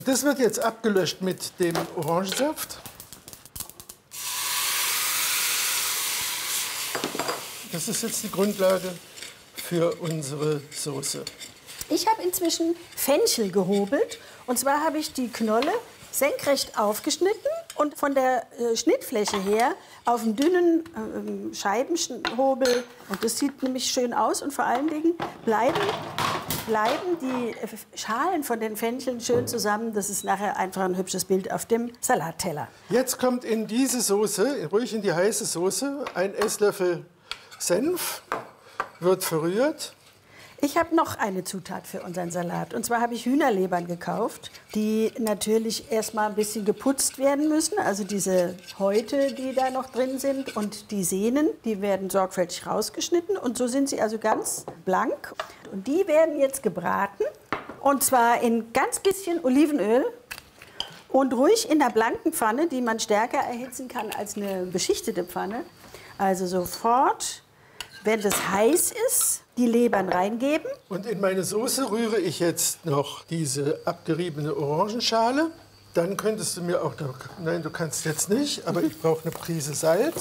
Das wird jetzt abgelöscht mit dem Orangensaft. Das ist jetzt die Grundlage für unsere Soße. Ich habe inzwischen Fenchel gehobelt. Und zwar habe ich die Knolle senkrecht aufgeschnitten und von der Schnittfläche her auf einen dünnen Scheibenhobel. Und das sieht nämlich schön aus und vor allen Dingen bleiben die Schalen von den Fencheln schön zusammen. Das ist nachher einfach ein hübsches Bild auf dem Salatteller. Jetzt kommt in diese Soße, ruhig in die heiße Soße, ein Esslöffel Senf, wird verrührt. Ich habe noch eine Zutat für unseren Salat. Und zwar habe ich Hühnerlebern gekauft, die natürlich erstmal ein bisschen geputzt werden müssen. Also diese Häute, die da noch drin sind, und die Sehnen, die werden sorgfältig rausgeschnitten. Und so sind sie also ganz blank. Und die werden jetzt gebraten. Und zwar in ganz bisschen Olivenöl. Und ruhig in der blanken Pfanne, die man stärker erhitzen kann als eine beschichtete Pfanne. Also sofort, wenn das heiß ist, die Lebern reingeben. Und in meine Soße rühre ich jetzt noch diese abgeriebene Orangenschale. Dann könntest du mir auch noch, nein, du kannst jetzt nicht, aber ich brauche eine Prise Salz.